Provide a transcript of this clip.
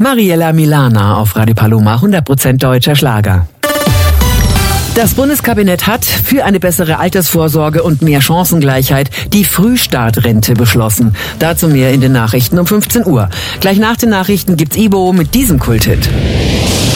Mariella Milana auf Radio Paloma, 100% deutscher Schlager. Das Bundeskabinett hat für eine bessere Altersvorsorge und mehr Chancengleichheit die Frühstartrente beschlossen. Dazu mehr in den Nachrichten um 15 Uhr. Gleich nach den Nachrichten gibt's Ibo mit diesem Kulthit.